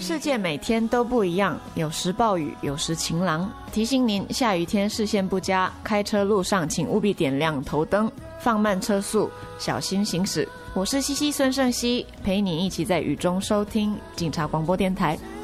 世界每天都不一样，有时暴雨，有时晴朗。提醒您，下雨天视线不佳，开车路上请务必点亮头灯，放慢车速，小心行驶。我是西西孙盛熙，陪你一起在雨中收听警察广播电台。